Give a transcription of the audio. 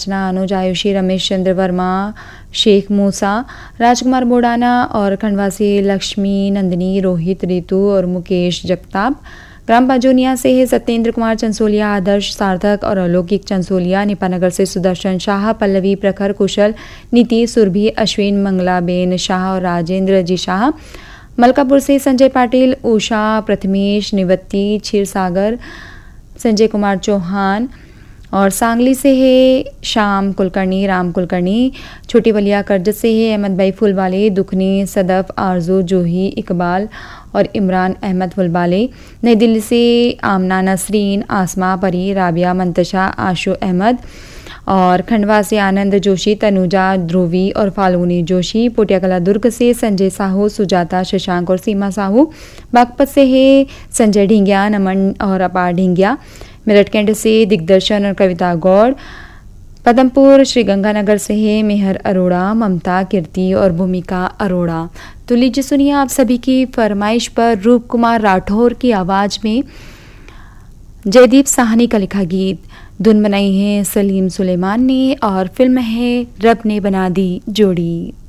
अर्चना अनुज, आयुषी, रमेश चंद्र वर्मा, शेख मूसा, राजकुमार बोडाना और खंडवा से लक्ष्मी, नंदिनी, रोहित, रितु और मुकेश जगताप। ग्राम पाजोनिया से है सत्येंद्र कुमार चंसोलिया, आदर्श, सार्थक और अलौकिक चंसोलिया। निपानगर से सुदर्शन शाह, पल्लवी, प्रखर, कुशल, नीति, सुरभि, अश्विन, मंगलाबेन शाह और राजेंद्र जी शाह। मलकापुर से संजय पाटिल, उषा, प्रथमेश, निवत्ती, क्षीरसागर, संजय कुमार चौहान और सांगली से है श्याम कुलकर्णी, राम कुलकर्णी। छोटी बलिया करजत से है अहमद भाई फुलवाले, दुखनी, सदफ, आरजू, जूही, इकबाल और इमरान अहमद फुलवाले। नई दिल्ली से आमना नसरीन, आसमा, परी, राबिया, मंतशा, आशु अहमद और खंडवा से आनंद जोशी, तनुजा, ध्रुवी और फाल्गुनी जोशी। पोटियाकला दुर्ग से संजय साहू, सुजाता, शशांक और सीमा साहू। बागपत से है संजय ढींगिया, नमन और अपार ढींगिया। मेरठ कैंट से दिग्दर्शन और कविता गौड़। पदमपुर श्रीगंगानगर से है मेहर अरोड़ा, ममता, कीर्ति और भूमिका अरोड़ा। तो लीजिए सुनिए आप सभी की फरमाइश पर रूप कुमार राठौर की आवाज़ में जयदीप साहनी का लिखा गीत। धुन बनाई है सलीम सुलेमान ने और फिल्म है रब ने बना दी जोड़ी।